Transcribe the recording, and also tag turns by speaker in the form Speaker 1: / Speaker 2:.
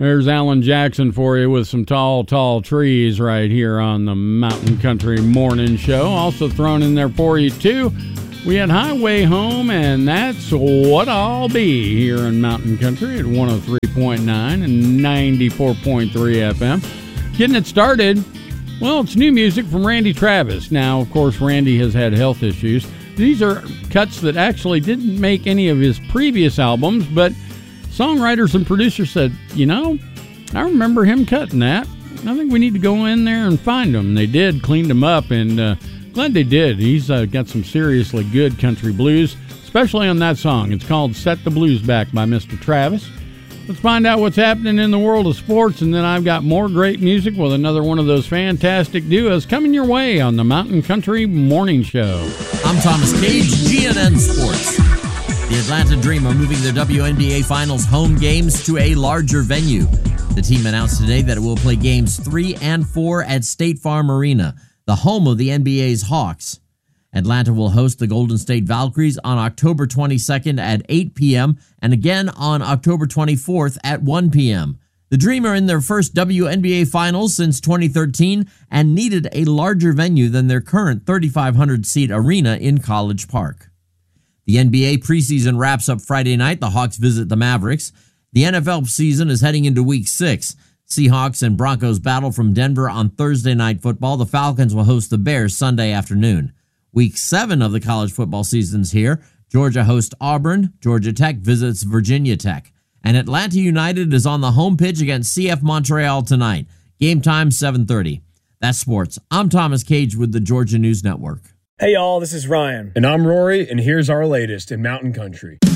Speaker 1: There's Alan Jackson for you with some tall, tall trees right here on the Mountain Country Morning Show. Also thrown in there for you, too, we had Highway Home, and that's what I'll be here in Mountain Country at 103.9 and 94.3 FM. Getting it started, well, it's new music from Randy Travis. Now, of course, Randy has had health issues. These are cuts that actually didn't make any of his previous albums, but songwriters and producers said, you know, I remember him cutting that. I think we need to go in there and find them. They did, cleaned them up, and glad they did. He's got some seriously good country blues, especially on that song. It's called Set the Blues Back by Mr. Travis. Let's find out what's happening in the world of sports, and then I've got more great music with another one of those fantastic duos coming your way on the Mountain Country Morning Show.
Speaker 2: I'm Thomas Cage, GNN Sports. The Atlanta Dream are moving their WNBA Finals home games to a larger venue. The team announced today that it will play games 3 and 4 at State Farm Arena, the home of the NBA's Hawks. Atlanta will host the Golden State Valkyries on October 22nd at 8 p.m. and again on October 24th at 1 p.m. The Dream are in their first WNBA Finals since 2013 and needed a larger venue than their current 3,500-seat arena in College Park. The NBA preseason wraps up Friday night. The Hawks visit the Mavericks. The NFL season is heading into Week 6. Seahawks and Broncos battle from Denver on Thursday Night Football. The Falcons will host the Bears Sunday afternoon. Week 7 of the college football season's here. Georgia hosts Auburn. Georgia Tech visits Virginia Tech. And Atlanta United is on the home pitch against CF Montreal tonight. Game time 7:30. That's sports. I'm Thomas Cage with the Georgia News Network.
Speaker 3: Hey y'all, this is Ryan.
Speaker 4: And I'm Rory, and here's our latest in Mountain Country.